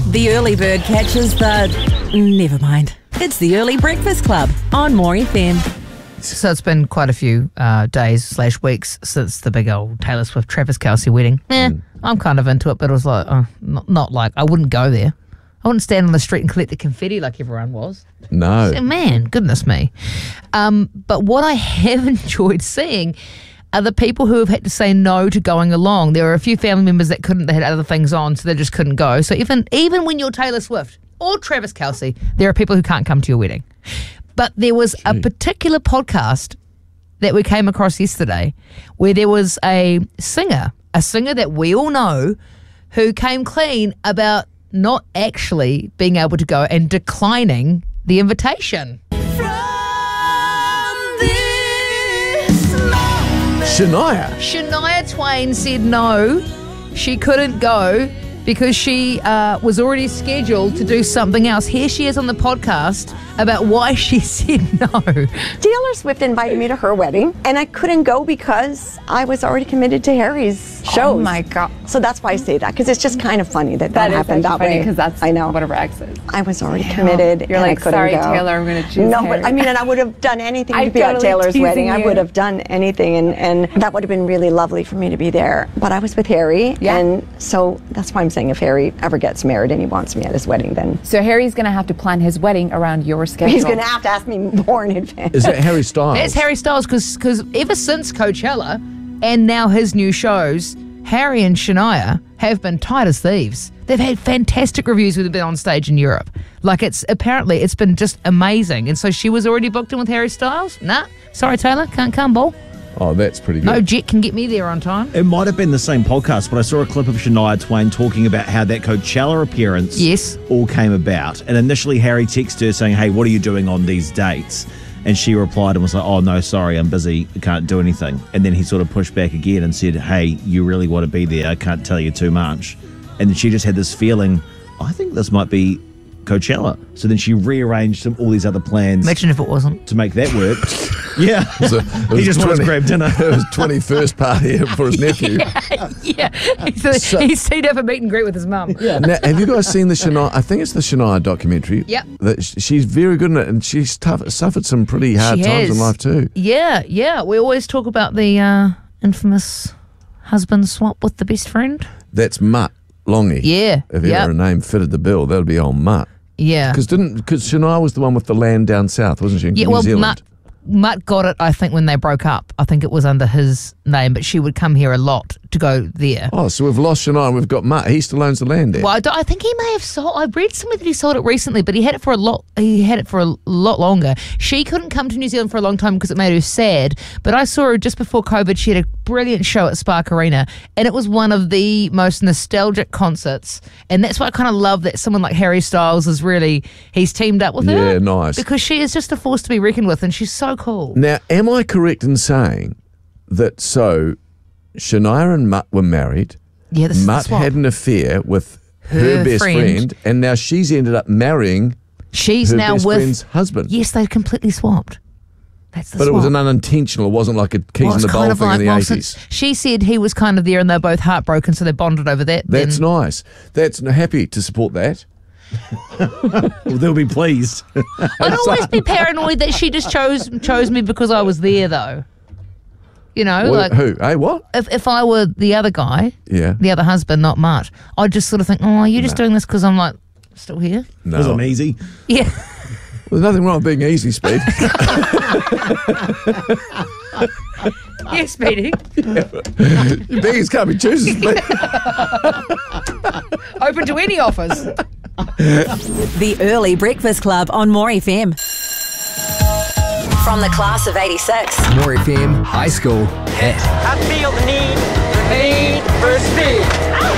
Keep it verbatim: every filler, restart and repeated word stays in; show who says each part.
Speaker 1: The early bird catches the... Never mind. It's the Early Breakfast Club on More F M.
Speaker 2: So it's been quite a few uh, days slash weeks since the big old Taylor Swift Travis Kelce wedding. Eh, mm. I'm kind of into it, but it was like, oh, not, not like, I wouldn't go there. I wouldn't stand on the street and collect the confetti like everyone was.
Speaker 3: No.
Speaker 2: So, man, goodness me. Um, but what I have enjoyed seeing are the people who have had to say no to going along. There were a few family members that couldn't, they had other things on, so they just couldn't go. So even even when you're Taylor Swift or Travis Kelce, there are people who can't come to your wedding. But there was Gee. a particular podcast that we came across yesterday where there was a singer, a singer that we all know, who came clean about not actually being able to go and declining the invitation.
Speaker 3: Shania.
Speaker 2: Shania Twain said no, she couldn't go because she uh, was already scheduled to do something else. Here she is on the podcast about why she said no.
Speaker 4: Taylor Swift invited me to her wedding, and I couldn't go because I was already committed to Harry's shows.
Speaker 5: Oh my God.
Speaker 4: So that's why I say that, because it's just kind of funny that that,
Speaker 5: that
Speaker 4: happened that way.
Speaker 5: Because that's
Speaker 4: I know.
Speaker 5: what a Rex is.
Speaker 4: I was already yeah. committed.
Speaker 5: You're
Speaker 4: and
Speaker 5: like,
Speaker 4: I
Speaker 5: sorry,
Speaker 4: go.
Speaker 5: Taylor, I'm going to choose
Speaker 4: No,
Speaker 5: Harry.
Speaker 4: but I mean, and I would have done anything to
Speaker 5: I'm
Speaker 4: be
Speaker 5: totally
Speaker 4: at Taylor's wedding.
Speaker 5: you.
Speaker 4: I would have done anything, and, and that would have been really lovely for me to be there. But I was with Harry,
Speaker 5: yeah.
Speaker 4: and so that's why I'm saying if Harry ever gets married and he wants me at his wedding, then...
Speaker 5: So Harry's going to have to plan his wedding around your schedule.
Speaker 4: He's going to have to ask me more in advance.
Speaker 3: Is that Harry Styles?
Speaker 2: It's Harry Styles because ever since Coachella and now his new shows, Harry and Shania have been tight as thieves. They've had fantastic reviews when they've been on stage in Europe. Like, it's apparently it's been just amazing. And so she was already booked in with Harry Styles. Nah, sorry Taylor, can't come, ball.
Speaker 3: Oh, that's pretty good.
Speaker 2: No jet can get me there on time.
Speaker 6: It might have been the same podcast, but I saw a clip of Shania Twain talking about how that Coachella appearance
Speaker 2: yes.
Speaker 6: all came about. And initially Harry texted her saying, hey, what are you doing on these dates? And she replied and was like, oh, no, sorry, I'm busy. I can't do anything. And then he sort of pushed back again and said, hey, you really want to be there. I can't tell you too much. And then she just had this feeling, I think this might be Coachella. So then she rearranged some all these other plans.
Speaker 2: Imagine if it wasn't.
Speaker 6: To make that work. Yeah.
Speaker 3: It was a, it was
Speaker 6: he just wanted to grab dinner.
Speaker 3: It was twenty-first party for his nephew.
Speaker 2: yeah. yeah. So, so, he's seen her for meet and greet with his mum.
Speaker 3: Yeah. Now, have you guys seen the Shania? I think it's the Shania documentary.
Speaker 2: Yep.
Speaker 3: That she's very good in it, and she's tough, suffered some pretty hard
Speaker 2: she
Speaker 3: times
Speaker 2: has.
Speaker 3: in life too.
Speaker 2: Yeah, yeah. We always talk about the uh, infamous husband swap with the best friend.
Speaker 3: That's Mutt Longy.
Speaker 2: Yeah.
Speaker 3: If
Speaker 2: yep.
Speaker 3: ever a name fitted the bill, that would be old Mutt.
Speaker 2: Yeah.
Speaker 3: Because didn't because Shania was the one with the land down south, wasn't she? In
Speaker 2: yeah.
Speaker 3: New
Speaker 2: Well,
Speaker 3: Zealand?
Speaker 2: Mutt. Mutt got it, I think, when they broke up. I think it was under his name, but she would come here a lot to go there.
Speaker 3: Oh, so we've lost Shania and we've got Mutt. He still owns the land there.
Speaker 2: Well, I, don't- I think he may have sold. I read somewhere that he sold it recently, but he had it for a lot. He had it for a lot longer. She couldn't come to New Zealand for a long time because it made her sad. But I saw her just before COVID. She had a brilliant show at Spark Arena, and it was one of the most nostalgic concerts. And that's why I kind of love that someone like Harry Styles is really he's teamed up with her.
Speaker 3: Yeah, nice.
Speaker 2: Because she is just a force to be reckoned with, and she's so cool.
Speaker 3: Now, am I correct in saying that so Shania and Mutt were married?
Speaker 2: Yeah, this
Speaker 3: Mutt
Speaker 2: is the swap.
Speaker 3: had an affair with her,
Speaker 2: Her
Speaker 3: best friend.
Speaker 2: friend.
Speaker 3: and now she's ended up marrying
Speaker 2: She's
Speaker 3: her
Speaker 2: now
Speaker 3: best
Speaker 2: with
Speaker 3: friend's husband.
Speaker 2: Yes, they completely swapped. That's the
Speaker 3: But
Speaker 2: swap.
Speaker 3: it was an unintentional. It wasn't like a keys
Speaker 2: Well,
Speaker 3: in
Speaker 2: it's
Speaker 3: the bowl
Speaker 2: kind
Speaker 3: thing
Speaker 2: of like,
Speaker 3: in the
Speaker 2: well,
Speaker 3: eighties.
Speaker 2: since she said he was kind of there and they're both heartbroken, so they bonded over that.
Speaker 3: That's
Speaker 2: then,
Speaker 3: nice. That's happy to support that.
Speaker 6: Well, they'll be pleased.
Speaker 2: I'd always be paranoid that she just chose chose me because I was there, though. You know,
Speaker 3: What-
Speaker 2: like
Speaker 3: who? Hey, what?
Speaker 2: if if I were the other guy,
Speaker 3: Yeah.
Speaker 2: the other husband, not Mutt, I'd just sort of think, oh, are you just doing this because I'm like still here?
Speaker 6: Because
Speaker 3: No.
Speaker 6: I'm easy.
Speaker 2: Yeah.
Speaker 3: There's nothing wrong with being easy, Speed.
Speaker 2: Yes, Speedy.
Speaker 3: You beggars can't be choosers, Speed.
Speaker 2: Open to any offers.
Speaker 1: The Early Breakfast Club on More F M. From the class of eighty-six.
Speaker 7: More F M High School Hit.
Speaker 8: I feel the need, the need for speed.